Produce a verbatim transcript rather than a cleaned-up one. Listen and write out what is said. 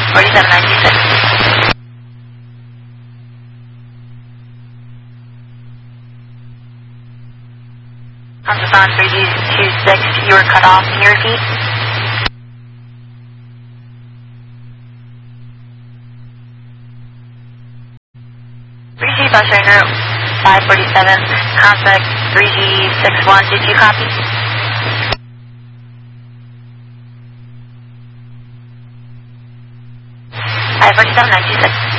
forty-seven nine two six. Amazon three G two six, you were cut off. Can you repeat? three G Bus Ranger five forty-seven, contact three G six one, did you copy? five forty-seven nine two six.